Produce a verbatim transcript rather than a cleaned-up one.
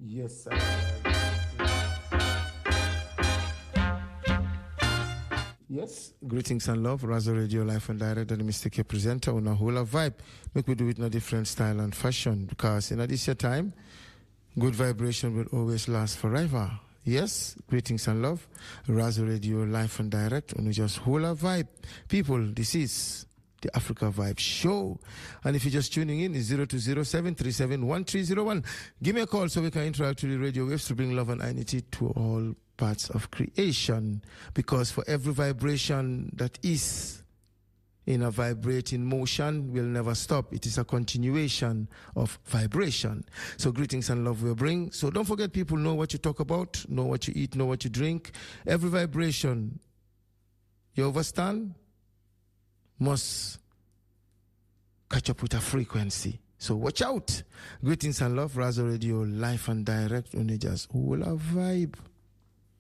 Yes, sir. Yes, greetings and love. Razo Radio Life and Direct, and Mister K presenter on a whole vibe. Make we do it in a different style and fashion because in this year time, good vibration will always last forever. Yes, greetings and love. Razo Radio Life and Direct on just whole vibe. People, this is the Africa Vibe Show. And if you're just tuning in, it's zero two zero seven three seven one three zero one. Give me a call so we can interact with the radio waves to bring love and unity to all parts of creation. Because for every vibration that is in a vibrating motion will never stop. It is a continuation of vibration. So greetings and love will bring. So don't forget, people, know what you talk about, know what you eat, know what you drink. Every vibration you understand must catch up with a frequency. So watch out. Greetings and love. Razo Radio Life and Direct on just whole vibe.